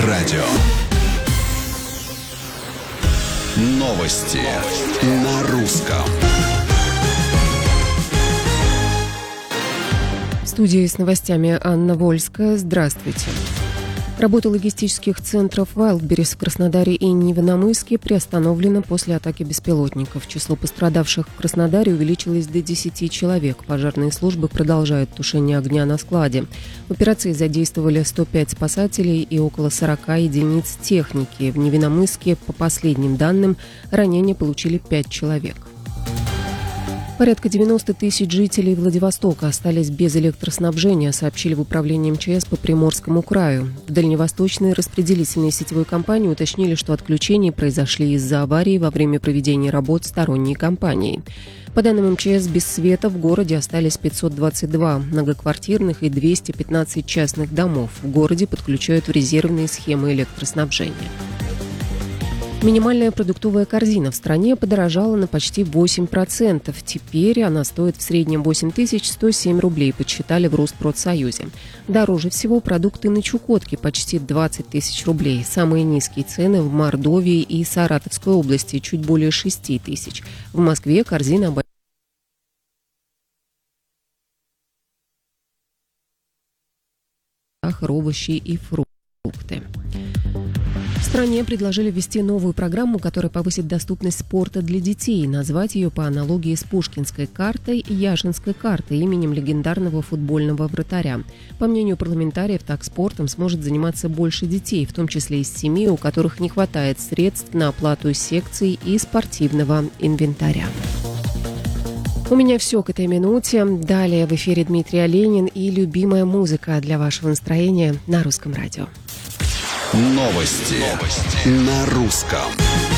радио. Новости на русском. В студии с новостями Анна Вольская. Здравствуйте. Работа логистических центров Wildberries в Краснодаре и Невинномысске приостановлена после атаки беспилотников. Число пострадавших в Краснодаре увеличилось до 10 человек. Пожарные службы продолжают тушение огня на складе. В операции задействовали 105 спасателей и около 40 единиц техники. В Невинномысске, по последним данным, ранения получили 5 человек. Порядка 90 тысяч жителей Владивостока остались без электроснабжения, сообщили в управлении МЧС по Приморскому краю. В Дальневосточной распределительной сетевой компании уточнили, что отключения произошли из-за аварии во время проведения работ сторонней компании. По данным МЧС, без света в городе остались 522 многоквартирных и 215 частных домов. В городе подключают в резервные схемы электроснабжения. Минимальная продуктовая корзина в стране подорожала на почти 8%. Теперь она стоит в среднем 8107 рублей, подсчитали в Росспродсоюзе. Дороже всего продукты на Чукотке, почти 20 тысяч рублей. Самые низкие цены в Мордовии и Саратовской области, чуть более 6 тысяч. В Москве корзина овощи и фрукты. В стране предложили ввести новую программу, которая повысит доступность спорта для детей, назвать ее по аналогии с Пушкинской картой и Яшинской картой именем легендарного футбольного вратаря. По мнению парламентариев, так спортом сможет заниматься больше детей, в том числе из семей, у которых не хватает средств на оплату секций и спортивного инвентаря. У меня все к этой минуте. Далее в эфире Дмитрий Оленин и любимая музыка для вашего настроения на Русском радио. Новости на русском.